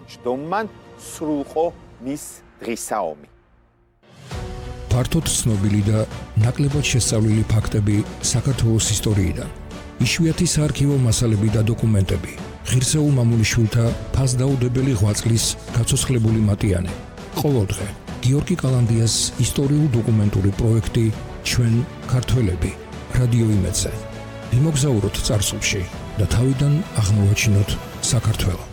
ჯდომან სრულყო მის დღისაომი. ფართოდ ცნობილი და ნაკლებად შესწავლილი ფაქტები საქართველოს ისტორიიდან. იშვიათი საარქივო მასალები და დოკუმენტები. ღირსეულ მამულიშვილთა ფასდაუდებელი ღვაწლის გაცოცხლებული მატიანე. ყოველდღე გიორგი კალანდიას ისტორიულ-დოკუმენტური პროექტი ჩვენ ქართველები რადიო იმედზე. ვიმოგზაუროთ წარსულში და თავიდან აღმოვაჩინოთ საქართველო.